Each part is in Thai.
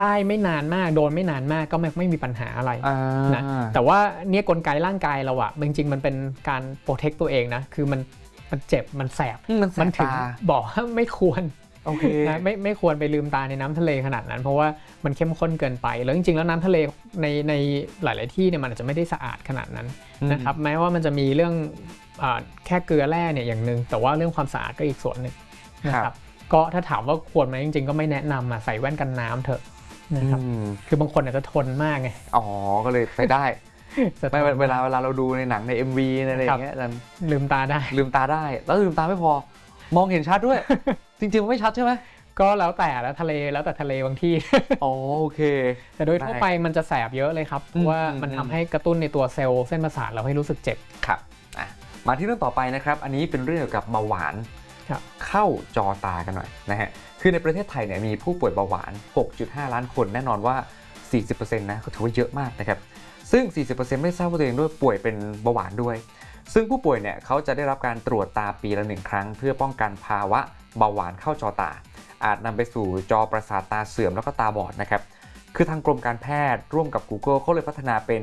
ได้ไม่นานมากโดนไม่นานมากก็ไม่มีปัญหาอะไรนะแต่ว่าเนี่ยกลไกร่างกายเราอะจริงๆมันเป็นการโปรเทคตัวเองนะคือมันเจ็บมันแสบมันถึงบอกว่าไม่ควรนะไม่ควรไปลืมตาในน้ำทะเลขนาดนั้นเพราะว่ามันเข้มข้นเกินไปแล้วจริงๆแล้วน้ำทะเลในหลายๆที่เนี่ยมันอาจจะไม่ได้สะอาดขนาดนั้นนะครับแม้ว่ามันจะมีเรื่องแค่เกลือแร่เนี่ยอย่างนึงแต่ว่าเรื่องความสะอาดก็อีกส่วนหนึ่งนะครับก็ถ้าถามว่าควรไหมจริงๆก็ไม่แนะนำใส่แว่นกันน้ำเถอะนะครับคือบางคนอาจจะทนมากไงอ๋อก็เลยไปได้ไม่เวลาเราดูในหนังใน MV อะไรอย่างเงี้ยลืมตาได้แล้วลืมตาไม่พอมองเห็นชัดด้วยจริงๆไม่ชัดใช่ไหมก็แล้วแต่ทะเลบางที่อ๋อโอเคแต่โดยทั่วไปมันจะแสบเยอะเลยครับเพราะว่ามันทำให้กระตุ้นในตัวเซลล์เส้นประสาทเราให้รู้สึกเจ็บครับมาที่เรื่องต่อไปนะครับอันนี้เป็นเรื่องเกี่ยวกับเบาหวานเข้าจอตากันหน่อยนะฮะคือในประเทศไทยเนี่ยมีผู้ป่วยเบาหวาน 6.5 ล้านคนแน่นอนว่า 40% นะก็ถือว่าเยอะมากนะครับซึ่ง 40% ไม่ทราบว่าตัวเองด้วยป่วยเป็นเบาหวานด้วยซึ่งผู้ป่วยเนี่ยเขาจะได้รับการตรวจตาปีละ1ครั้งเพื่อป้องกันภาวะเบาหวานเข้าจอตาอาจนำไปสู่จอประสาทตาเสื่อมแล้วก็ตาบอดนะครับคือทางกรมการแพทย์ร่วมกับ Google เขาเลยพัฒนาเป็น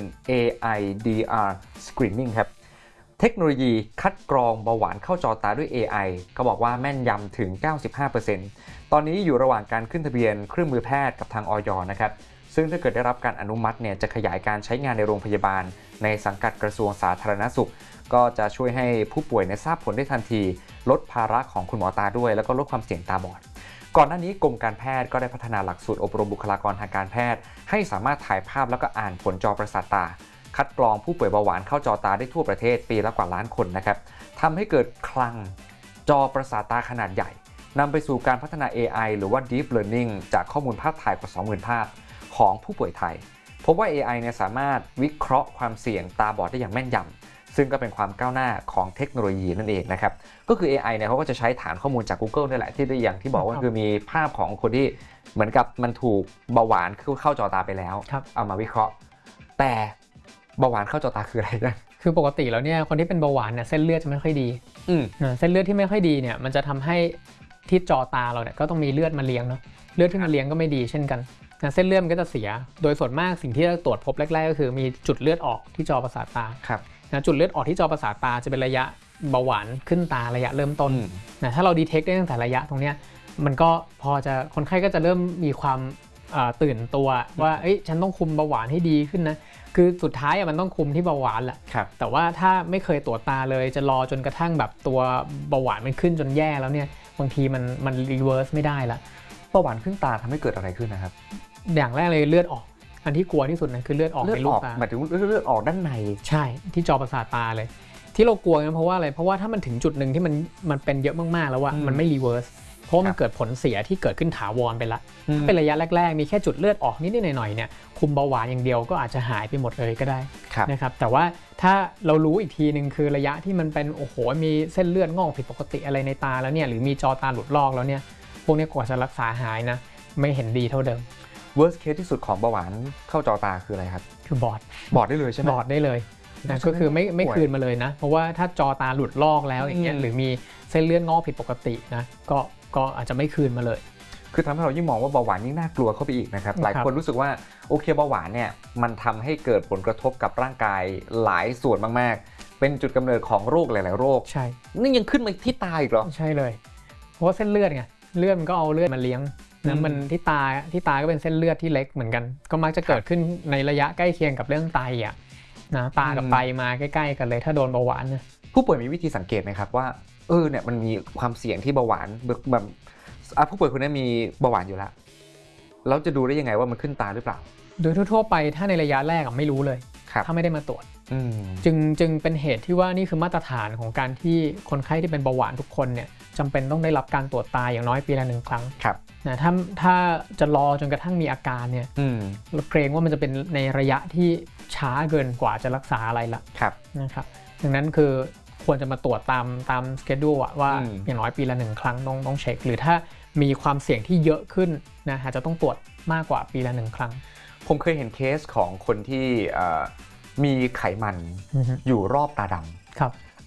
AIDR Screening ครับเทคโนโลยีคัดกรองเบาหวานเข้าจอตาด้วย AI ก็บอกว่าแม่นยำถึง 95% ตอนนี้อยู่ระหว่างการขึ้นทะเบียนเครื่องมือแพทย์กับทางอย.นะครับซึ่งถ้าเกิดได้รับการอนุมัติเนี่ยจะขยายการใช้งานในโรงพยาบาลในสังกัดกระทรวงสาธารณสุขก็จะช่วยให้ผู้ป่วยทราบผลได้ทันทีลดภาระของคุณหมอตาด้วยแล้วก็ลดความเสี่ยงตาบอดก่อนหน้านี้กรมการแพทย์ก็ได้พัฒนาหลักสูตรอบรมบุคลากรทางการแพทย์ให้สามารถถ่ายภาพแล้วก็อ่านผลจอประสาทตาคัดกรองผู้ป่วยเบาหวานเข้าจอตาได้ทั่วประเทศปีละกว่าล้านคนนะครับทำให้เกิดคลังจอประสาทตาขนาดใหญ่นำไปสู่การพัฒนา AI หรือว่า Deep Learning จากข้อมูลภาพถ่ายกว่า 20,000 ภาพของผู้ป่วยไทยพบว่า AI เนี่ยสามารถวิเคราะห์ความเสี่ยงตาบอดได้อย่างแม่นยำซึ่งก็เป็นความก้าวหน้าของเทคโนโลยีนั่นเองนะครับก็คือ AI เนี่ยเขาก็จะใช้ฐานข้อมูลจาก Google นี่แหละที่ได้อย่างที่บอกว่าคือมีภาพของคนที่เหมือนกับมันถูกเบาหวานเข้าจอตาไปแล้วเอามาวิเคราะห์แต่เบาหวานเข้าจอตาคืออะไรนะคือปกติแล้วเนี่ยคนที่เป็นเบาหวานเนี่ยเส้นเลือดจะไม่ค่อยดีเส้นเลือดที่ไม่ค่อยดีเนี่ยมันจะทำให้ที่จอตาเราเนี่ยก็ต้องมีเลือดมาเลี้ยงเนาะเลือดที่มาเลี้ยงก็ไม่ดีเช่นกันเส้นเลือดมันก็จะเสียโดยส่วนมากสิ่งที่เราตรวจพบแรกๆก็คือมีจุดเลือดออกที่จอประสาทตาจุดเลือดออกที่จอประสาทตาจะเป็นระยะเบาหวานขึ้นตาระยะเริ่มต้นถ้าเราดีเทคได้ตั้งแต่ระยะตรงนี้มันก็พอจะคนไข้ก็จะเริ่มมีความตื่นตัวว่าฉันต้องคุมเบาหวานให้ดีขึ้นนะคือสุดท้ายมันต้องคุมที่เบาหวานแหละแต่ว่าถ้าไม่เคยตรวจตาเลยจะรอจนกระทั่งแบบตัวเบาหวานมันขึ้นจนแย่แล้วเนี่ยบางทีมันรีเวิร์สไม่ได้ละเบาหวานขึ้นตาทำให้เกิดอะไรขึ้นนะครับอย่างแรกเลยเลือดออกอันที่กลัวที่สุดนั่นคือเลือดออกในลูกตาหมายถึงเลือดออกด้านในใช่ที่จอประสาทตาเลยที่เรากลัวกันเพราะว่าอะไรเพราะว่าถ้ามันถึงจุดหนึ่งที่มันเป็นเยอะมากๆแล้วว่ามันไม่รีเวิร์สเพราะมันเกิดผลเสียที่เกิดขึ้นถาวรไปละเป็นระยะแรกๆมีแค่จุดเลือดออกนิดๆหน่อยๆเนี่ยคุมเบาหวานอย่างเดียวก็อาจจะหายไปหมดเลยก็ได้นะครับแต่ว่าถ้าเรารู้อีกทีนึงคือระยะที่มันเป็นโอ้โหมีเส้นเลือดงอกผิดปกติอะไรในตาแล้วเนี่ยหรือมีจอตาหลุดลอกแล้วเนี่ยพวกนี้กว่าจะรักษาหายนะไม่เห็นดีเท่าเดิม worst case ที่สุดของเบาหวานเข้าจอตาคืออะไรครับคือบอดได้เลยใช่ไหมบอดได้เลยนะก็คือไม่คืนมาเลยนะเพราะว่าถ้าจอตาหลุดลอกแล้วอย่างเงี้ยหรือมีเส้นเลือดงอกผิดปกตินะก็อาจจะไม่คืนมาเลยคือทำให้เรายิ่งมองว่าเบาหวานยิ่งน่ากลัวเข้าไปอีกนะครับหลายคนรู้สึกว่าโอเคเบาหวานเนี่ยมันทำให้เกิดผลกระทบกับร่างกายหลายส่วนมากๆเป็นจุดกำเนิดของโรคหลายๆโรคใช่นี่ยังขึ้นมาที่ตาอีกเหรอใช่เลยเพราะว่าเส้นเลือดไงเลือดมันก็เอาเลือดมาเลี้ยงนะมันที่ตาก็เป็นเส้นเลือดที่เล็กเหมือนกันก็มักจะเกิดขึ้นในระยะใกล้เคียงกับเรื่องไตอ่ะนะตากับไตมาใกล้ๆกันเลยถ้าโดนเบาหวานนะผู้ป่วยมีวิธีสังเกตไหมครับว่าเนี่ยมันมีความเสี่ยงที่เบาหวานแบบผู้ป่วยคนนี้มีเบาหวานอยู่แล้วจะดูได้ยังไงว่ามันขึ้นตาหรือเปล่าโดยทั่วไปถ้าในระยะแรกไม่รู้เลยถ้าไม่ได้มาตรวจจึงเป็นเหตุที่ว่านี่คือมาตรฐานของการที่คนไข้ที่เป็นเบาหวานทุกคนเนี่ยจำเป็นต้องได้รับการตรวจตาอย่างน้อยปีละ1 ครั้งนะถ้าจะรอจนกระทั่งมีอาการเนี่ยเราเกรงว่ามันจะเป็นในระยะที่ช้าเกินกว่าจะรักษาอะไรละนะครับดังนั้นคือควรจะมาตรวจตามสเกดูว่าอย่างน้อยปีละ1 ครั้งต้องเช็คหรือถ้ามีความเสี่ยงที่เยอะขึ้นนะอาจจะต้องตรวจมากกว่าปีละ1 ครั้งผมเคยเห็นเคสของคนที่มีไขมันอยู่รอบตาดำ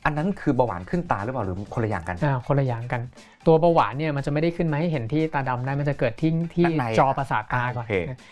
อันนั้นคือเบาหวานขึ้นตาหรือเปล่าหรือคนละอย่างกันคนละอย่างกันตัวเบาหวานเนี่ยมันจะไม่ได้ขึ้นมาให้เห็นที่ตาดำได้มันจะเกิดที่จอประสาทตาก่อน